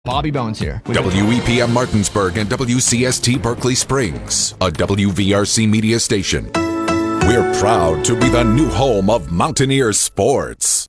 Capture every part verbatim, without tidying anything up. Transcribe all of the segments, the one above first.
Bobby Bones here. W E P M Martinsburg and W C S T Berkeley Springs, a W V R C media station. We're proud to be the new home of Mountaineer sports.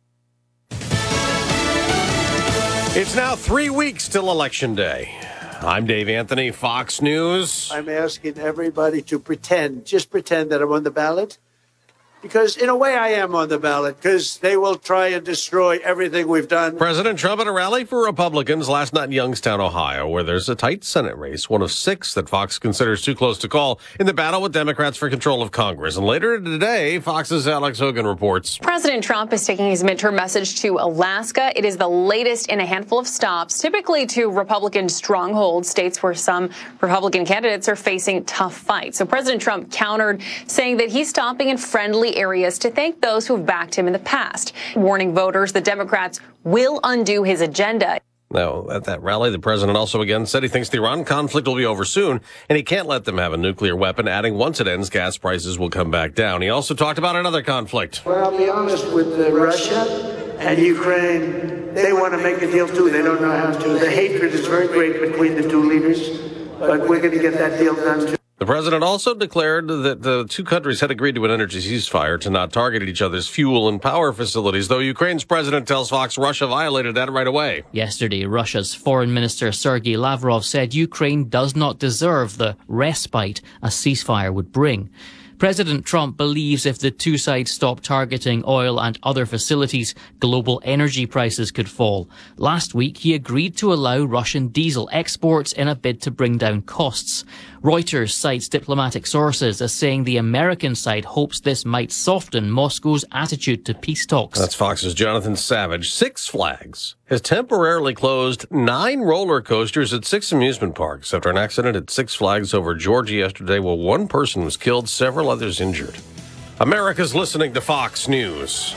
It's now three weeks till Election Day. I'm Dave Anthony, Fox News. I'm asking everybody to pretend, just pretend that I'm on the ballot. Because in a way I am on the ballot, because they will try and destroy everything we've done. President Trump at a rally for Republicans last night in Youngstown, Ohio, where there's a tight Senate race, one of six that Fox considers too close to call, in the battle with Democrats for control of Congress. And later today, Fox's Alex Hogan reports. President Trump is taking his midterm message to Alaska. It is the latest in a handful of stops, typically to Republican strongholds, states where some Republican candidates are facing tough fights. So President Trump countered, saying that he's stopping in friendly areas to thank those who have backed him in the past, warning voters the Democrats will undo his agenda. Now, at that rally, the president also again said he thinks the Iran conflict will be over soon, and he can't let them have a nuclear weapon, adding once it ends, gas prices will come back down. He also talked about another conflict. Well, I'll be honest with uh, Russia and Ukraine. They want to make a deal, too. They don't know how to. The hatred is very great between the two leaders, but we're going to get that deal done, too. The president also declared that the two countries had agreed to an energy ceasefire to not target each other's fuel and power facilities, though Ukraine's president tells Fox Russia violated that right away. Yesterday, Russia's Foreign Minister Sergei Lavrov said Ukraine does not deserve the respite a ceasefire would bring. President Trump believes if the two sides stop targeting oil and other facilities, global energy prices could fall. Last week, he agreed to allow Russian diesel exports in a bid to bring down costs. Reuters cites diplomatic sources as saying the American side hopes this might soften Moscow's attitude to peace talks. That's Fox's Jonathan Savage. Six Flags has temporarily closed nine roller coasters at six amusement parks after an accident at Six Flags over Georgia yesterday where one person was killed, several others injured. America's listening to Fox News.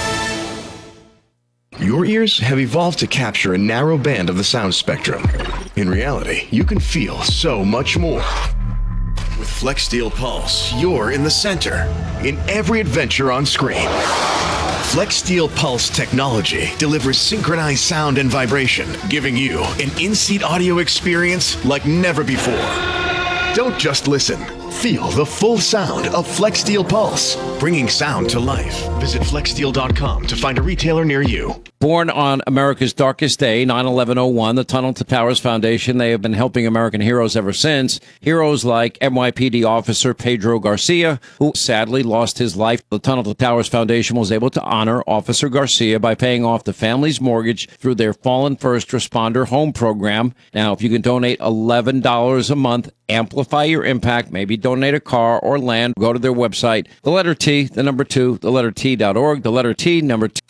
Your ears have evolved to capture a narrow band of the sound spectrum. In reality, you can feel so much more. With FlexSteel Pulse, you're in the center, in every adventure on screen. FlexSteel Pulse technology delivers synchronized sound and vibration, giving you an in-seat audio experience like never before. Don't just listen. Feel the full sound of FlexSteel Pulse, bringing sound to life. Visit flex steel dot com to find a retailer near you. Born on America's darkest day, nine eleven oh one, the Tunnel to Towers Foundation, they have been helping American heroes ever since. Heroes like N Y P D officer Pedro Garcia, who sadly lost his life. The Tunnel to Towers Foundation was able to honor Officer Garcia by paying off the family's mortgage through their Fallen First Responder Home Program. Now, if you can donate eleven dollars a month, amplify your impact, maybe donate a car or land, go to their website, the letter T, the number two, the letter T dot org, the letter T, number two.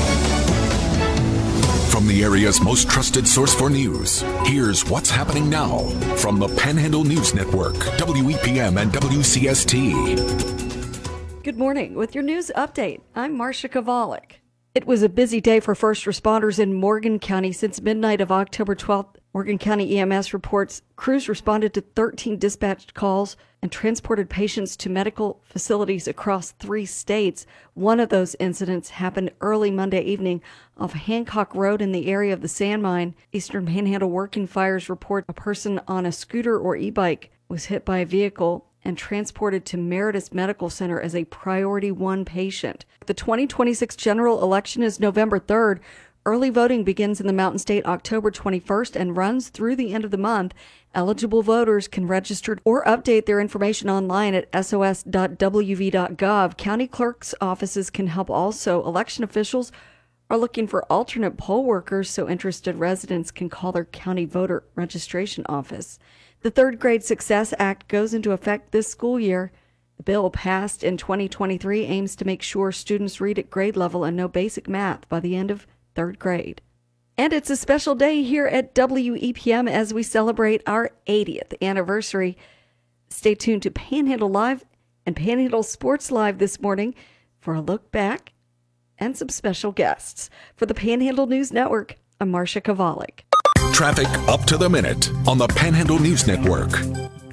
From the area's most trusted source for news, here's what's happening now from the Panhandle News Network, W E P M and W C S T. Good morning. With your news update, I'm Marcia Kovalik. It was a busy day for first responders in Morgan County since midnight of October twelfth. Morgan County E M S reports crews responded to thirteen dispatched calls and transported patients to medical facilities across three states. One of those incidents happened early Monday evening off Hancock Road in the area of the Sand Mine. Eastern Panhandle Working Fires report a person on a scooter or e-bike was hit by a vehicle and transported to Meritus Medical Center as a priority one patient. The twenty twenty-six general election is November third. Early voting begins in the Mountain State October twenty-first and runs through the end of the month. Eligible voters can register or update their information online at S O S dot W V dot gov. County clerks' offices can help also. Election officials are looking for alternate poll workers, so interested residents can call their county voter registration office. The Third Grade Success Act goes into effect this school year. The bill passed in twenty twenty-three aims to make sure students read at grade level and know basic math by the end of third grade. And it's a special day here at W E P M as we celebrate our eightieth anniversary. Stay tuned to Panhandle Live and Panhandle Sports Live this morning for a look back and some special guests. For the Panhandle News Network, I'm Marcia Kovalik. Traffic up to the minute on the Panhandle News Network.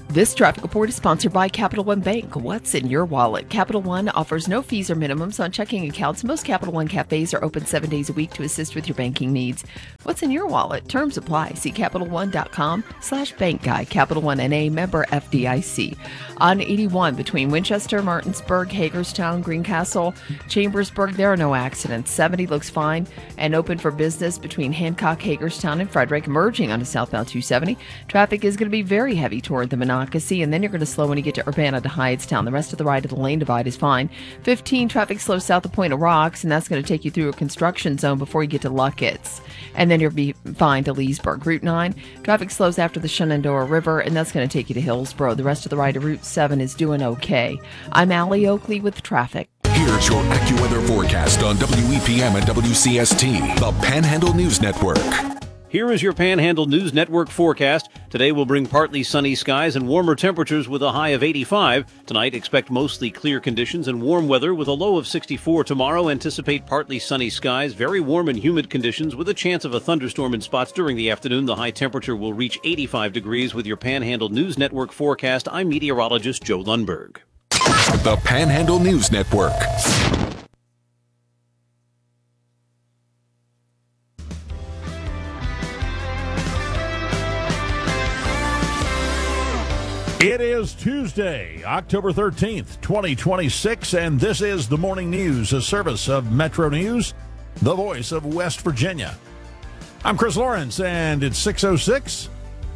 This traffic report is sponsored by Capital One Bank. What's in your wallet? Capital One offers no fees or minimums on checking accounts. Most Capital One cafes are open seven days a week to assist with your banking needs. What's in your wallet? Terms apply. See CapitalOne.com slash bank guide. Capital One N A, member F D I C. On eighty-one between Winchester, Martinsburg, Hagerstown, Greencastle, Chambersburg, there are no accidents. seventy looks fine and open for business between Hancock, Hagerstown, and Frederick, merging onto southbound two seventy. Traffic is going to be very heavy toward the Monocacy, and then you're going to slow when you get to Urbana to Hydestown. The rest of the ride of the lane divide is fine. fifteen, traffic slows south of Point of Rocks, and that's going to take you through a construction zone before you get to Luckett's. And then you'll be fine to Leesburg. Route nine, traffic slows after the Shenandoah River, and that's going to take you to Hillsborough. The rest of the ride of Route seven is doing okay. I'm Allie Oakley with traffic. Here's your AccuWeather forecast on W E P M and W C S T, the Panhandle News Network. Here is your Panhandle News Network forecast. Today will bring partly sunny skies and warmer temperatures with a high of eighty-five. Tonight, expect mostly clear conditions and warm weather with a low of sixty-four. Tomorrow, anticipate partly sunny skies, very warm and humid conditions with a chance of a thunderstorm in spots during the afternoon. The high temperature will reach eighty-five degrees. With your Panhandle News Network forecast, I'm meteorologist Joe Lundberg. The Panhandle News Network. It is Tuesday, October thirteenth, twenty twenty-six, and this is the Morning News, a service of Metro News, the voice of West Virginia. I'm Chris Lawrence, and it's six oh six.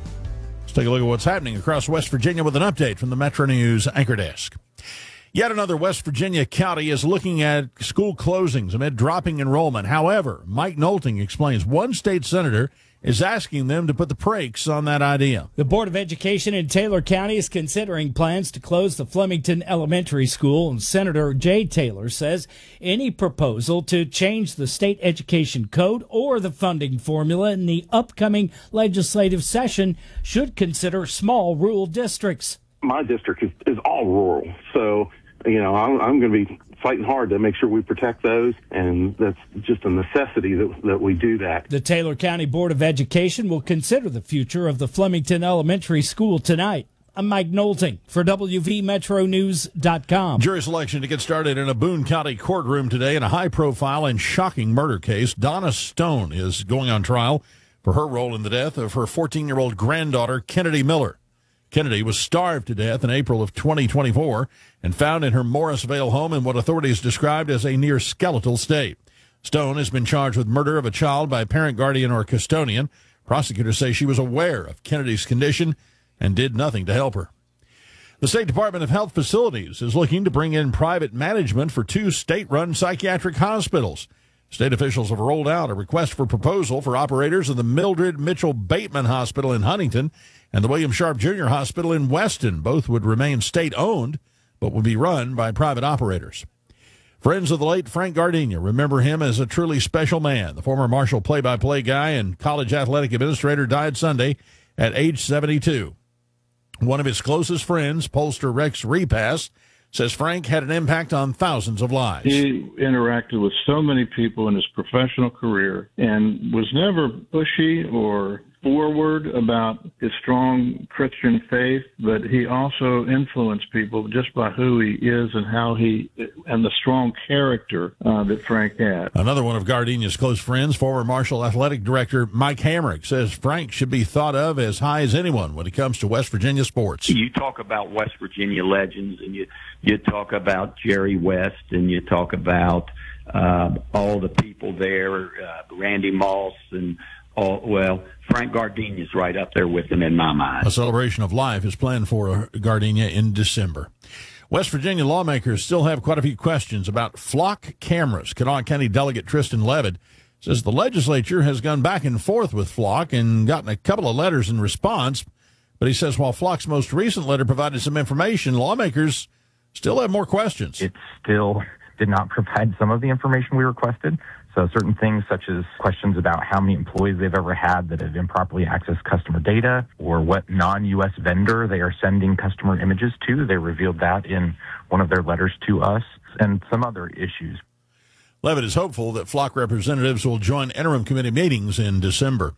Let's take a look at what's happening across West Virginia with an update from the Metro News Anchor Desk. Yet another West Virginia county is looking at school closings amid dropping enrollment. However, Mike Nolting explains one state senator is asking them to put the brakes on that idea. The Board of Education in Taylor County is considering plans to close the Flemington Elementary School, and Senator Jay Taylor says any proposal to change the state education code or the funding formula in the upcoming legislative session should consider small rural districts. My district is, is all rural, so, you know, I'm, I'm going to be fighting hard to make sure we protect those, and that's just a necessity that, that we do that. The Taylor County Board of Education will consider the future of the Flemington Elementary School tonight. I'm Mike Nolting for W V Metro News dot com. Jury selection to get started in a Boone County courtroom today in a high-profile and shocking murder case. Donna Stone is going on trial for her role in the death of her fourteen-year-old granddaughter, Kennedy Miller. Kennedy was starved to death in April of twenty twenty-four and found in her Morrisvale home in what authorities described as a near skeletal state. Stone has been charged with murder of a child by parent, guardian, or custodian. Prosecutors say she was aware of Kennedy's condition and did nothing to help her. The State Department of Health Facilities is looking to bring in private management for two state-run psychiatric hospitals. State officials have rolled out a request for proposal for operators of the Mildred Mitchell Bateman Hospital in Huntington and the William Sharp Junior Hospital in Weston. Both would remain state-owned, but would be run by private operators. Friends of the late Frank Gardenia remember him as a truly special man. The former Marshall play-by-play guy and college athletic administrator died Sunday at age seventy-two. One of his closest friends, pollster Rex Repass, says Frank had an impact on thousands of lives. He interacted with so many people in his professional career and was never pushy or forward about his strong Christian faith, but he also influenced people just by who he is and how he, and the strong character uh, that Frank had. Another one of Gardenia's close friends, former Marshall Athletic Director Mike Hamrick, says Frank should be thought of as high as anyone when it comes to West Virginia sports. You talk about West Virginia legends, and you, you talk about Jerry West, and you talk about uh, all the people there, uh, Randy Moss, and all, well, Frank Gardenia's right up there with him in my mind. A celebration of life is planned for Gardenia in December. West Virginia lawmakers still have quite a few questions about flock cameras. Kanawha County Delegate Tristan Levitt says the legislature has gone back and forth with Flock and gotten a couple of letters in response. But he says while Flock's most recent letter provided some information, lawmakers still have more questions. It still did not provide some of the information we requested. So certain things such as questions about how many employees they've ever had that have improperly accessed customer data or what non-U S vendor they are sending customer images to. They revealed that in one of their letters to us and some other issues. Levitt is hopeful that Flock representatives will join interim committee meetings in December.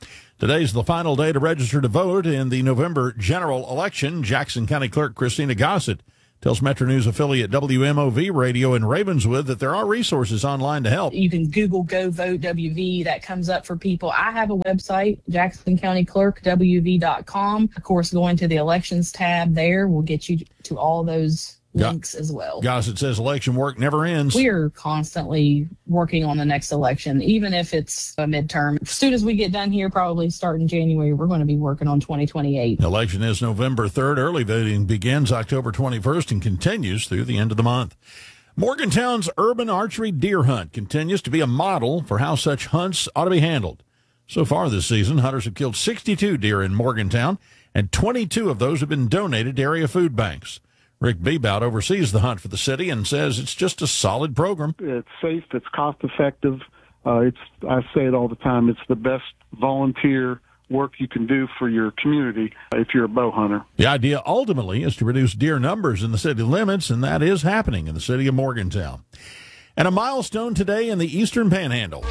Today's the final day to register to vote in the November general election. Jackson County Clerk Christina Gossett tells Metro News affiliate W M O V Radio in Ravenswood that there are resources online to help. You can Google Go Vote W V. That comes up for people. I have a website, Jackson County Clerk W V dot com. Of course, going to the elections tab there will get you to all those links as well. Gossett says election work never ends. We are constantly working on the next election, even if it's a midterm. As soon as we get done here, probably starting January, we're going to be working on twenty twenty-eight. Election is November third. Early voting begins October twenty-first and continues through the end of the month. Morgantown's urban archery deer hunt continues to be a model for how such hunts ought to be handled. So far this season, hunters have killed sixty-two deer in Morgantown, and twenty-two of those have been donated to area food banks. Rick Bebout oversees the hunt for the city and says it's just a solid program. It's safe. It's cost effective. Uh, it's I say it all the time. It's the best volunteer work you can do for your community if you're a bow hunter. The idea ultimately is to reduce deer numbers in the city limits, and that is happening in the city of Morgantown. And a milestone today in the Eastern Panhandle.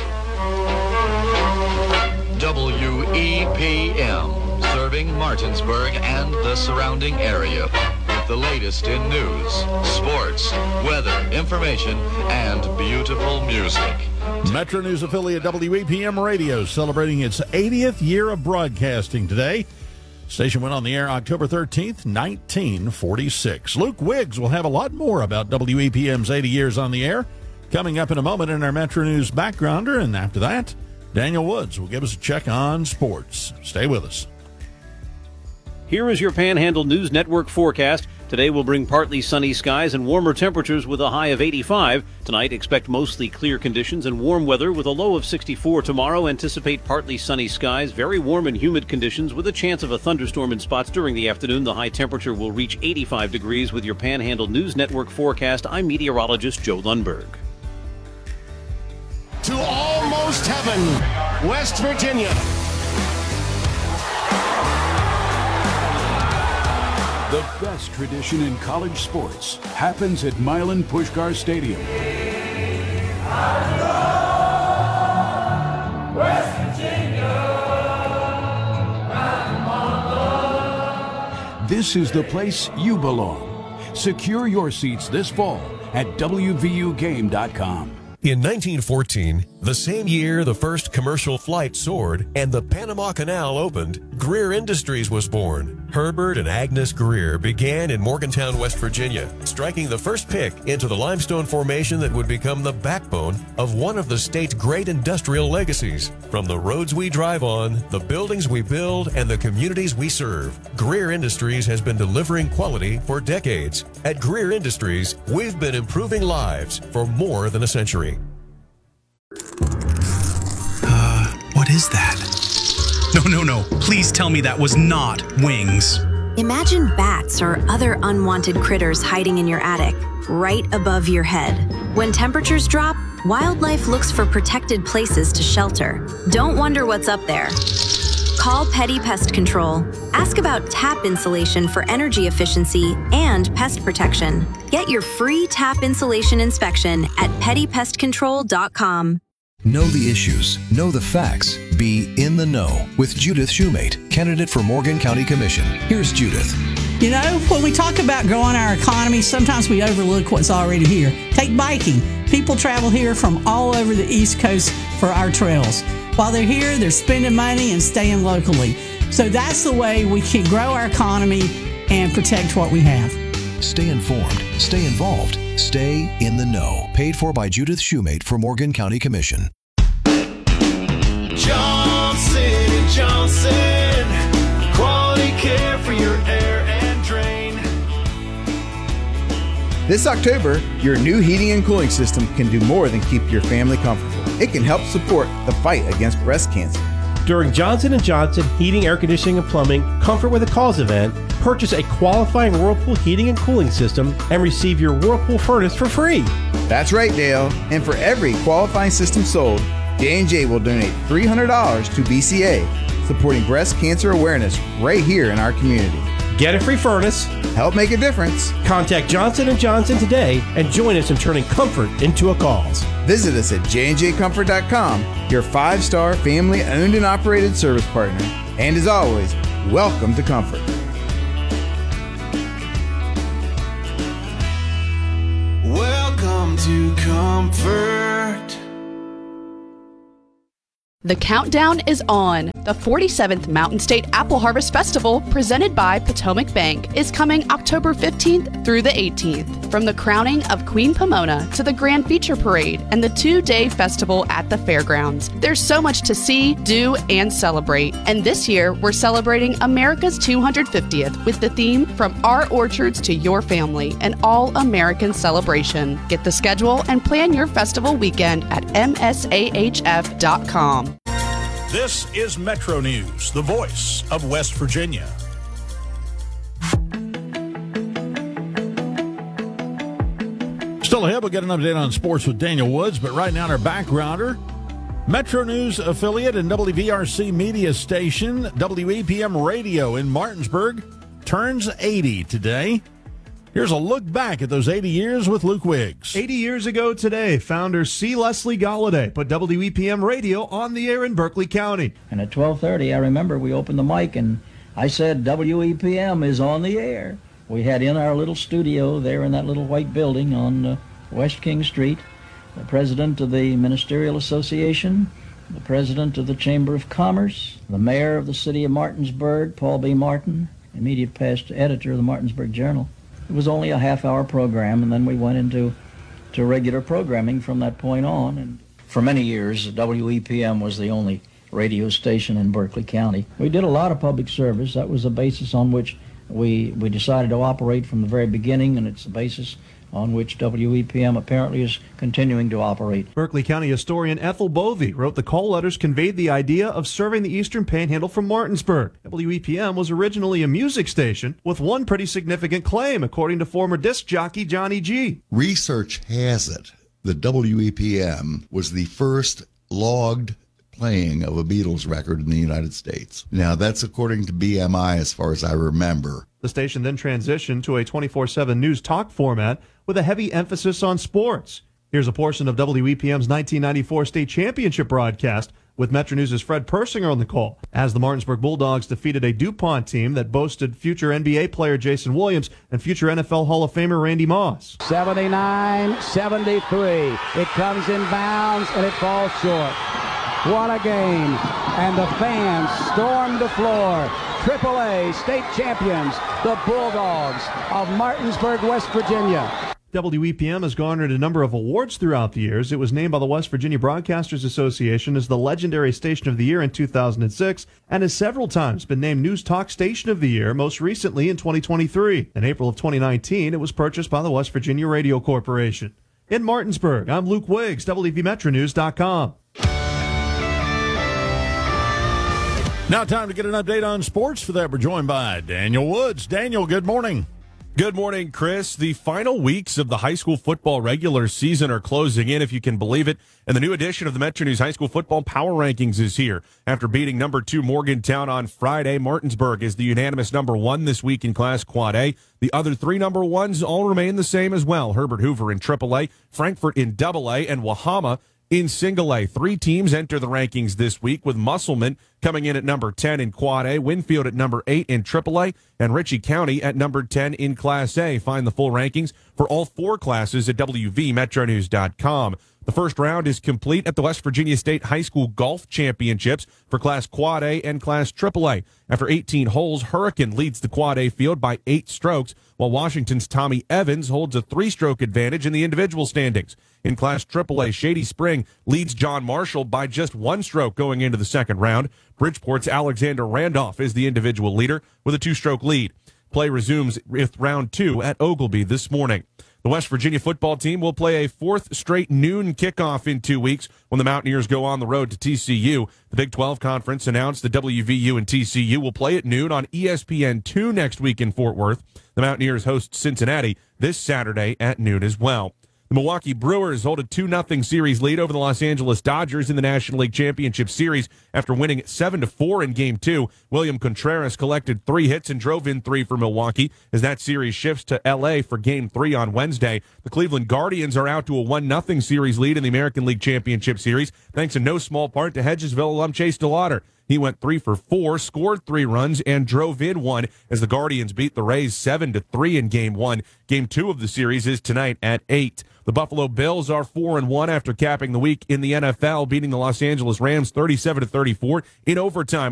W E P M, serving Martinsburg and the surrounding area. The latest in news, sports, weather, information, and beautiful music. Metro News affiliate W E P M Radio celebrating its eightieth year of broadcasting today. Station went on the air October thirteenth, nineteen forty-six. Luke Wiggs will have a lot more about W E P M's eighty years on the air coming up in a moment in our Metro News Backgrounder. And after that, Daniel Woods will give us a check on sports. Stay with us. Here is your Panhandle News Network forecast. Today will bring partly sunny skies and warmer temperatures with a high of eighty-five. Tonight, expect mostly clear conditions and warm weather with a low of sixty-four. Tomorrow, anticipate partly sunny skies, very warm and humid conditions with a chance of a thunderstorm in spots during the afternoon. The high temperature will reach eighty-five degrees with your Panhandle News Network forecast. I'm meteorologist Joe Lundberg. To almost heaven, West Virginia. The best tradition in college sports happens at Milan Puskar Stadium. West Virginia. This is the place you belong. Secure your seats this fall at W V U game dot com. In nineteen fourteen, the same year the first commercial flight soared and the Panama Canal opened, Greer Industries was born. Herbert and Agnes Greer began in Morgantown, West Virginia, striking the first pick into the limestone formation that would become the backbone of one of the state's great industrial legacies. From the roads we drive on, the buildings we build, and the communities we serve, Greer Industries has been delivering quality for decades. At Greer Industries, we've been improving lives for more than a century. Uh, what is that? No, no, no. Please tell me that was not wings. Imagine bats or other unwanted critters hiding in your attic, right above your head. When temperatures drop, wildlife looks for protected places to shelter. Don't wonder what's up there. Call Petty Pest Control. Ask about tap insulation for energy efficiency and pest protection. Get your free tap insulation inspection at petty pest control dot com. Know the issues, know the facts, be in the know with Judith Shoemate, candidate for Morgan County Commission. Here's Judith. You know, when we talk about growing our economy, sometimes we overlook what's already here. Take biking. People travel here from all over the East Coast for our trails. While they're here, they're spending money and staying locally. So that's the way we can grow our economy and protect what we have. Stay informed, stay involved, stay in the know. Paid for by Judith Shoemate for Morgan County Commission. Johnson and Johnson, quality care for your air and drain. This October, your new heating and cooling system can do more than keep your family comfortable. It can help support the fight against breast cancer. During Johnson and Johnson Heating, Air Conditioning, and Plumbing Comfort with a Cause event, purchase a qualifying Whirlpool heating and cooling system and receive your Whirlpool furnace for free. That's right, Dale. And for every qualifying system sold, J and J will donate three hundred dollars to B C A, supporting breast cancer awareness right here in our community. Get a free furnace. Help make a difference. Contact Johnson and Johnson today and join us in turning comfort into a cause. Visit us at j and j comfort dot com, your five-star family-owned and operated service partner. And as always, welcome to Comfort. Welcome to Comfort. The countdown is on. The forty-seventh Mountain State Apple Harvest Festival, presented by Potomac Bank, is coming October fifteenth through the eighteenth. From the crowning of Queen Pomona to the Grand Feature Parade and the two-day festival at the fairgrounds, there's so much to see, do, and celebrate. And this year, we're celebrating America's two hundred fiftieth with the theme From Our Orchards to Your Family, an all-American celebration. Get the schedule and plan your festival weekend at m s a h f dot com. This is Metro News, the voice of West Virginia. Still ahead, we'll get an update on sports with Daniel Woods, but right now our backgrounder, Metro News affiliate and W V R C media station, W E P M Radio in Martinsburg, turns eighty today. Here's a look back at those eighty years with Luke Wiggs. eighty years ago today, founder C. Leslie Galladay put W E P M Radio on the air in Berkeley County. And at twelve thirty, I remember we opened the mic and I said, W E P M is on the air. We had in our little studio there in that little white building on uh, West King Street, the president of the Ministerial Association, the president of the Chamber of Commerce, the mayor of the city of Martinsburg, Paul B. Martin, immediate past editor of the Martinsburg Journal. It was only a half-hour program, and then we went into to regular programming from that point on. And for many years, W E P M was the only radio station in Berkeley County. We did a lot of public service. That was the basis on which we, we decided to operate from the very beginning, and it's the basis on which W E P M apparently is continuing to operate. Berkeley County historian Ethel Bovey wrote the call letters conveyed the idea of serving the Eastern Panhandle from Martinsburg. W E P M was originally a music station with one pretty significant claim, according to former disc jockey Johnny G. Research has it that W E P M was the first logged playing of a Beatles record in the United States. Now, that's according to B M I as far as I remember. The station then transitioned to a twenty-four seven news talk format with a heavy emphasis on sports. Here's a portion of W E P M's nineteen ninety-four state championship broadcast with Metro News' Fred Persinger on the call, as the Martinsburg Bulldogs defeated a DuPont team that boasted future N B A player Jason Williams and future N F L Hall of Famer Randy Moss. seventy-nine seventy-three. It comes in bounds and it falls short. What a game. And the fans stormed the floor. triple A state champions, the Bulldogs of Martinsburg, West Virginia. W E P M has garnered a number of awards throughout the years. It was named by the West Virginia Broadcasters Association as the Legendary Station of the Year in two thousand six and has several times been named News Talk Station of the Year, most recently in twenty twenty-three. In April of twenty nineteen, it was purchased by the West Virginia Radio Corporation. In Martinsburg, I'm Luke Wiggs, W V Metro News dot com. Now time to get an update on sports. For that, we're joined by Daniel Woods. Daniel, good morning. Good morning, Chris. The final weeks of the high school football regular season are closing in, if you can believe it. And the new edition of the Metro News High School Football Power Rankings is here. After beating number two Morgantown on Friday, Martinsburg is the unanimous number one this week in Class Quad A. The other three number ones all remain the same as well. Herbert Hoover in triple A, Frankfort in double A, and Wahama in single A. Three teams enter the rankings this week, with Musselman coming in at number ten in Quad A, Winfield at number eight in triple A, and Ritchie County at number ten in Class A. Find the full rankings for all four classes at W V Metro News dot com. The first round is complete at the West Virginia State High School Golf Championships for Class Quad A and Class triple A. After eighteen holes, Hurricane leads the Quad A field by eight strokes, while Washington's Tommy Evans holds a three-stroke advantage in the individual standings. In Class triple A, Shady Spring leads John Marshall by just one stroke going into the second round. Bridgeport's Alexander Randolph is the individual leader with a two-stroke lead. Play resumes with round two at Oglebay this morning. The West Virginia football team will play a fourth straight noon kickoff in two weeks when the Mountaineers go on the road to T C U. The Big twelve Conference announced that W V U and T C U will play at noon on E S P N two next week in Fort Worth. The Mountaineers host Cincinnati this Saturday at noon as well. The Milwaukee Brewers hold a two nothing series lead over the Los Angeles Dodgers in the National League Championship Series after winning seven to four in Game two. William Contreras collected three hits and drove in three for Milwaukee as that series shifts to L A for Game three on Wednesday. The Cleveland Guardians are out to a one nothing series lead in the American League Championship Series, thanks in no small part to Hedgesville alum Chase DeLauder. He went three for four, scored three runs, and drove in one as the Guardians beat the Rays seven to three in Game one. Game two of the series is tonight at eight. The Buffalo Bills are four and one after capping the week in the N F L, beating the Los Angeles Rams thirty-seven to thirty-four in overtime.